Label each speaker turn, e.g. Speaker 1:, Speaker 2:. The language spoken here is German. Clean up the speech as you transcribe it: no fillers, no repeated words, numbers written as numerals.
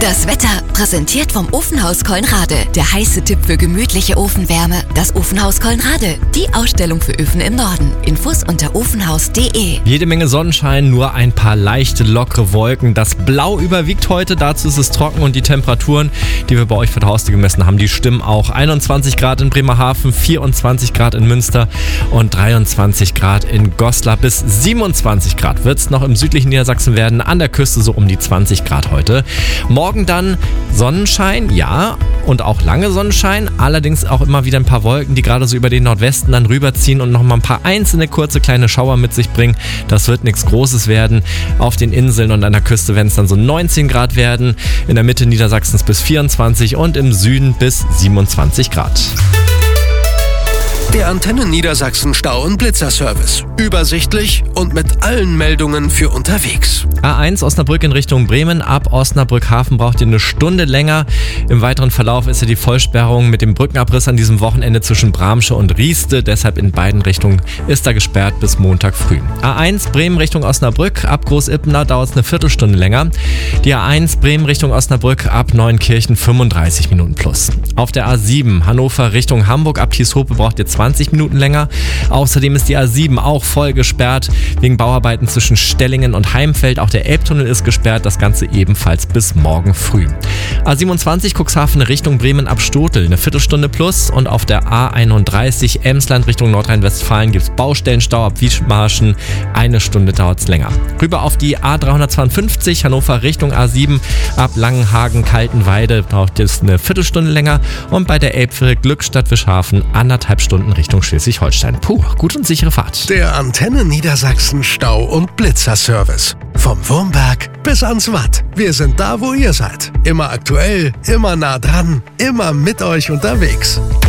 Speaker 1: Das Wetter präsentiert vom Ofenhaus Colnrade. Der heiße Tipp für gemütliche Ofenwärme. Das Ofenhaus Colnrade. Die Ausstellung für Öfen im Norden. Infos unter ofenhaus.de.
Speaker 2: Jede Menge Sonnenschein, nur ein paar leichte, lockere Wolken. Das Blau überwiegt heute, dazu ist es trocken und die Temperaturen, die wir bei euch vor der Haustür gemessen haben, die stimmen auch. 21 Grad in Bremerhaven, 24 Grad in Münster und 23 Grad in Goslar. Bis 27 Grad wird es noch im südlichen Niedersachsen werden, an der Küste so um die 20 Grad heute. Morgen dann Sonnenschein, ja, und auch lange Sonnenschein, allerdings auch immer wieder ein paar Wolken, die gerade so über den Nordwesten dann rüberziehen und nochmal ein paar einzelne kurze kleine Schauer mit sich bringen. Das wird nichts Großes werden. Auf den Inseln und an der Küste werden es dann so 19 Grad werden, in der Mitte Niedersachsens bis 24 und im Süden bis 27 Grad.
Speaker 3: Der Antenne Niedersachsen Stau- und Blitzerservice. Übersichtlich und mit allen Meldungen für unterwegs.
Speaker 2: A1 Osnabrück in Richtung Bremen. Ab Osnabrück-Hafen braucht ihr eine Stunde länger. Im weiteren Verlauf ist ja die Vollsperrung mit dem Brückenabriss an diesem Wochenende zwischen Bramsche und Rieste. Deshalb in beiden Richtungen ist da gesperrt bis Montag früh. A1 Bremen Richtung Osnabrück. Ab Groß-Ippener dauert es eine Viertelstunde länger. Die A1 Bremen Richtung Osnabrück ab Neuenkirchen 35 Minuten plus. Auf der A7 Hannover Richtung Hamburg ab Tieshope braucht ihr 20 Minuten länger. Außerdem ist die A7 auch voll gesperrt wegen Bauarbeiten zwischen Stellingen und Heimfeld. Auch der Elbtunnel ist gesperrt, das Ganze ebenfalls bis morgen früh. A27 Cuxhaven Richtung Bremen ab Stotel, eine Viertelstunde plus. Und auf der A31 Emsland Richtung Nordrhein-Westfalen gibt es Baustellenstau ab Wiedmarschen, eine Stunde dauert es länger. Rüber auf die A352 Hannover Richtung A7 ab Langenhagen-Kaltenweide braucht es eine Viertelstunde länger. Und bei der Elbphilharmonie Glückstadt-Wischhafen 1,5 Stunden Richtung Schleswig-Holstein. Gut und sichere Fahrt.
Speaker 3: Der Antenne Niedersachsen Stau- und Blitzerservice. Vom Wurmberg bis ans Watt. Wir sind da, wo ihr seid. Immer aktuell, immer nah dran, immer mit euch unterwegs.